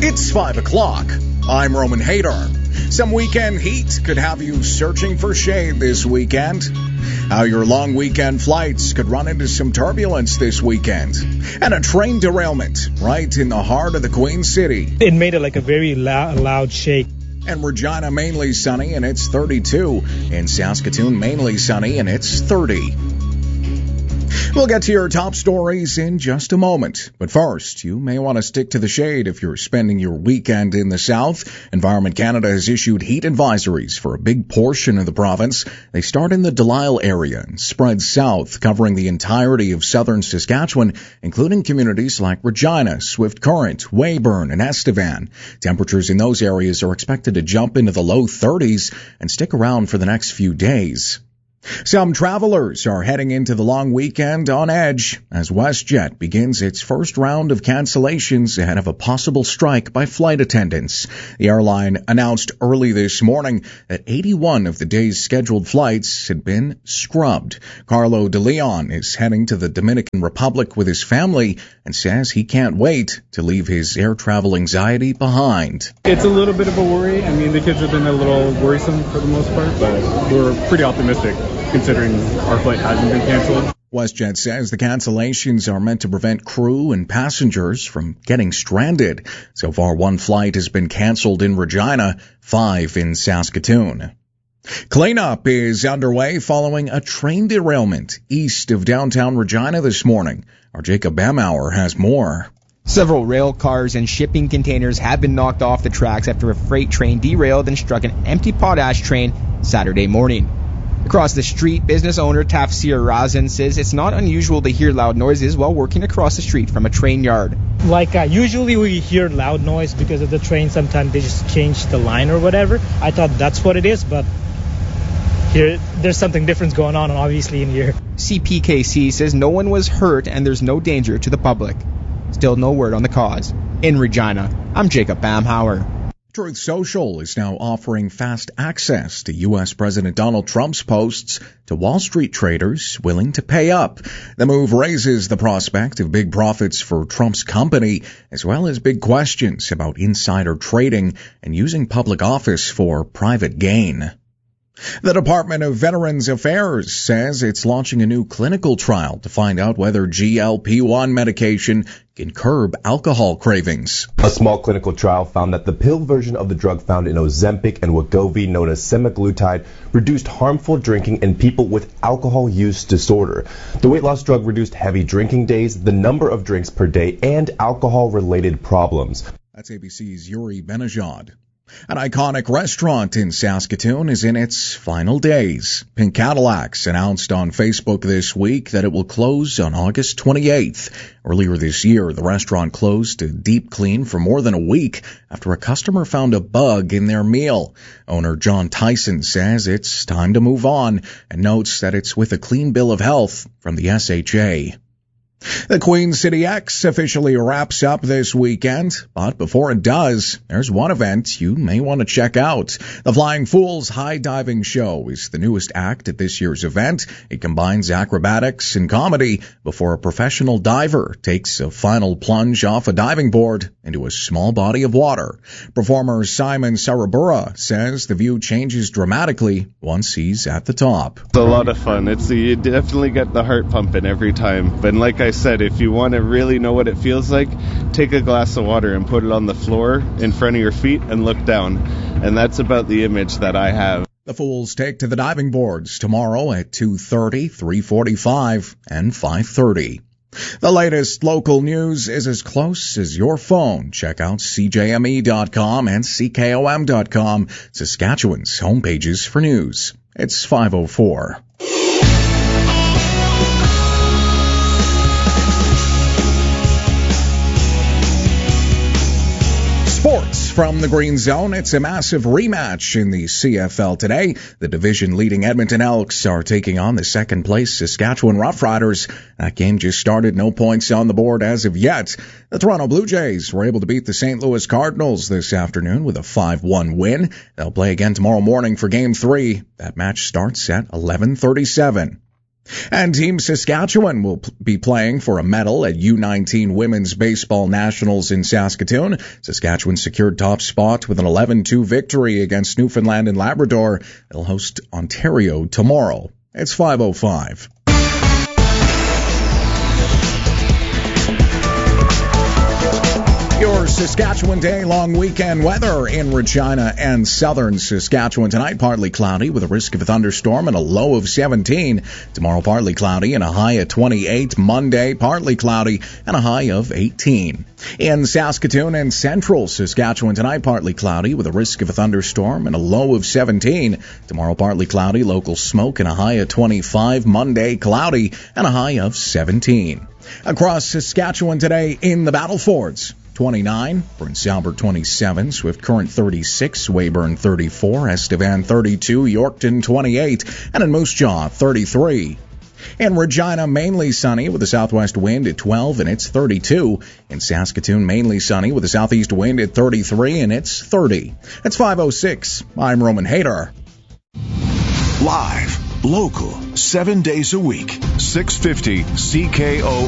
It's 5 o'clock. I'm Roman Hader. Some weekend heat could have you searching for shade this weekend. How your long weekend flights could run into some turbulence this weekend. And a train derailment right in the heart of the Queen City. It made it like a very loud shake. And Regina mainly sunny and it's 32. In Saskatoon mainly sunny and it's 30. We'll get to your top stories in just a moment. But first, you may want to stick to the shade if you're spending your weekend in the south. Environment Canada has issued heat advisories for a big portion of the province. They start in the Delisle area and spread south, covering the entirety of southern Saskatchewan, including communities like Regina, Swift Current, Weyburn, and Estevan. Temperatures in those areas are expected to jump into the low 30s and stick around for the next few days. Some travelers are heading into the long weekend on edge as WestJet begins its first round of cancellations ahead of a possible strike by flight attendants. The airline announced early this morning that 81 of the day's scheduled flights had been scrubbed. Carlo De Leon is heading to the Dominican Republic with his family and says he can't wait to leave his air travel anxiety behind. It's a little bit of a worry. I mean, the kids have been a little worrisome for the most part, but we're pretty optimistic considering our flight hasn't been canceled. WestJet says the cancellations are meant to prevent crew and passengers from getting stranded. So far, 1 flight has been canceled in Regina, 5 in Saskatoon. Cleanup is underway following a train derailment east of downtown Regina this morning. Our Jacob Bamauer has more. Several rail cars and shipping containers have been knocked off the tracks after a freight train derailed and struck an empty potash train Saturday morning. Across the street, business owner Tafsir Razan says it's not unusual to hear loud noises while working across the street from a train yard. Usually we hear loud noise because of the train. Sometimes they just change the line or whatever. I thought that's what it is, but here there's something different going on, obviously, in here. CPKC says no one was hurt and there's no danger to the public. Still no word on the cause. In Regina, I'm Jacob Bamhauer. Truth Social is now offering fast access to U.S. President Donald Trump's posts to Wall Street traders willing to pay up. The move raises the prospect of big profits for Trump's company, as well as big questions about insider trading and using public office for private gain. The Department of Veterans Affairs says it's launching a new clinical trial to find out whether GLP-1 medication can curb alcohol cravings. A small clinical trial found that the pill version of the drug found in Ozempic and Wegovy, known as semaglutide, reduced harmful drinking in people with alcohol use disorder. The weight loss drug reduced heavy drinking days, the number of drinks per day, and alcohol-related problems. That's ABC's Yuri Benajad. An iconic restaurant in Saskatoon is in its final days. Pink Cadillacs announced on Facebook this week that it will close on August 28th. Earlier this year, the restaurant closed to deep clean for more than a week after a customer found a bug in their meal. Owner John Tyson says it's time to move on and notes that it's with a clean bill of health from the SHA. The Queen City X officially wraps up this weekend, but before it does, there's one event you may want to check out. The Flying Fools High Diving Show is the newest act at this year's event. It combines acrobatics and comedy before a professional diver takes a final plunge off a diving board into a small body of water. Performer Simon Sarabura says the view changes dramatically once he's at the top. It's a lot of fun. You definitely get the heart pumping every time. But like I said, if you want to really know what it feels like, take a glass of water and put it on the floor in front of your feet and look down. And that's about the image that I have. The Fools take to the diving boards tomorrow at 2:30, 3:45, and 5:30. The latest local news is as close as your phone. Check out CJME.com and CKOM.com, Saskatchewan's homepages for news. It's 5:04. Sports from the Green Zone. It's a massive rematch in the CFL today. The division-leading Edmonton Elks are taking on the second-place Saskatchewan Roughriders. That game just started, no points on the board as of yet. The Toronto Blue Jays were able to beat the St. Louis Cardinals this afternoon with a 5-1 win. They'll play again tomorrow morning for Game 3. That match starts at 11:37. And Team Saskatchewan will be playing for a medal at U19 Women's Baseball Nationals in Saskatoon. Saskatchewan secured top spot with an 11-2 victory against Newfoundland and Labrador. They'll host Ontario tomorrow. It's 5:05. Your Saskatchewan day-long weekend weather in Regina and southern Saskatchewan. Tonight, partly cloudy with a risk of a thunderstorm and a low of 17. Tomorrow, partly cloudy and a high of 28. Monday, partly cloudy and a high of 18. In Saskatoon and central Saskatchewan tonight, partly cloudy with a risk of a thunderstorm and a low of 17. Tomorrow, partly cloudy, local smoke and a high of 25. Monday, cloudy and a high of 17. Across Saskatchewan today in the Battlefords. 29, Prince Albert 27, Swift Current 36, Weyburn 34, Estevan 32, Yorkton 28, and in Moose Jaw 33. In Regina, mainly sunny with a southwest wind at 12 and it's 32. In Saskatoon, mainly sunny with a southeast wind at 33 and it's 30. It's 5:06. I'm Roman Hayter. Live, local, 7 days a week, 650 CKO